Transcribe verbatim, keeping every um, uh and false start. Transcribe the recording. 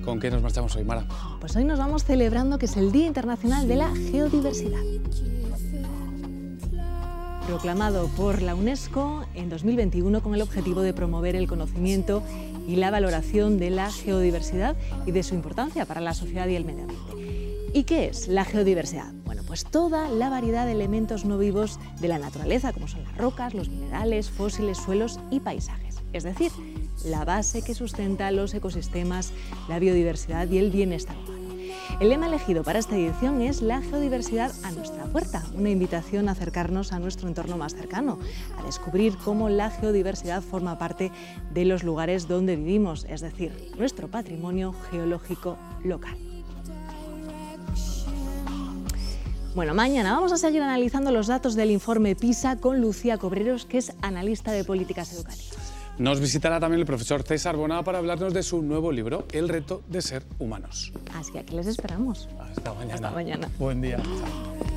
¿Con qué nos marchamos hoy, Mara? Pues hoy nos vamos celebrando que es el Día Internacional de la Geodiversidad. Proclamado por la UNESCO en dos mil veintiuno con el objetivo de promover el conocimiento y la valoración de la geodiversidad y de su importancia para la sociedad y el medio ambiente. ¿Y qué es la geodiversidad? Bueno, pues toda la variedad de elementos no vivos de la naturaleza, como son las rocas, los minerales, fósiles, suelos y paisajes. Es decir, la base que sustenta los ecosistemas, la biodiversidad y el bienestar humano. El lema elegido para esta edición es la geodiversidad a nuestra puerta, una invitación a acercarnos a nuestro entorno más cercano, a descubrir cómo la geodiversidad forma parte de los lugares donde vivimos, es decir, nuestro patrimonio geológico local. Bueno, mañana vamos a seguir analizando los datos del informe PISA con Lucía Cobreros, que es analista de políticas educativas. Nos visitará también el profesor César Bonada para hablarnos de su nuevo libro, El reto de ser humanos. Así que aquí les esperamos. Hasta mañana. Hasta mañana. Buen día. Chao.